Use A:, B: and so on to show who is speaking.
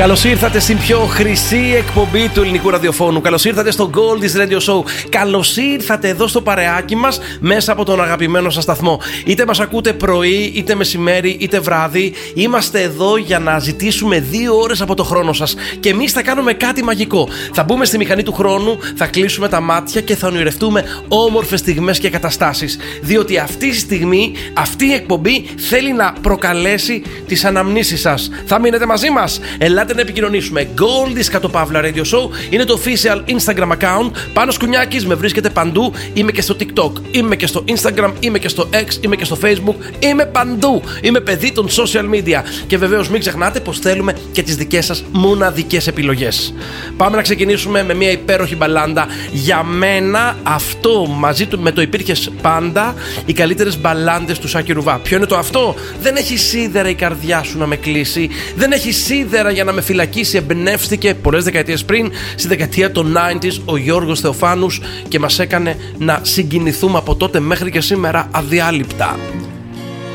A: Καλώς ήρθατε στην πιο χρυσή εκπομπή του ελληνικού ραδιοφώνου. Καλώς ήρθατε στο Goldie's Radio Show. Καλώς ήρθατε εδώ στο παρεάκι μας μέσα από τον αγαπημένο σας σταθμό. Είτε μας ακούτε πρωί, είτε μεσημέρι, είτε βράδυ. Είμαστε εδώ για να ζητήσουμε 2 ώρες από το χρόνο σας. Και εμείς θα κάνουμε κάτι μαγικό. Θα μπούμε στη μηχανή του χρόνου, θα κλείσουμε τα μάτια και θα ονειρευτούμε όμορφες στιγμές και καταστάσεις. Διότι αυτή η στιγμή, αυτή η εκπομπή θέλει να προκαλέσει τις αναμνήσεις σας. Θα μείνετε μαζί μας? Ελάτε να επικοινωνήσουμε. Goldie's Radio Show είναι το official Instagram account. Πάνος Κουνιάκης, με βρίσκεται παντού. Είμαι και στο TikTok, είμαι και στο Instagram, είμαι και στο X, είμαι και στο Facebook. Είμαι παντού. Είμαι παιδί των social media. Και βεβαίως μην ξεχνάτε πως θέλουμε και τις δικές σας μοναδικές επιλογές. Πάμε να ξεκινήσουμε με μια υπέροχη μπαλάντα. Για μένα αυτό μαζί του με το υπήρχες πάντα, οι καλύτερες μπαλάντες του Σάκη Ρουβά. Ποιο είναι το αυτό? Δεν έχει σίδερα η καρδιά σου να με κλείσει. Δεν έχει σίδερα για να με φυλακίσει. Εμπνεύστηκε πολλές δεκαετίες πριν, στη δεκαετία των 90s, ο Γιώργος Θεοφάνους και μας έκανε να συγκινηθούμε από τότε μέχρι και σήμερα αδιάλειπτα.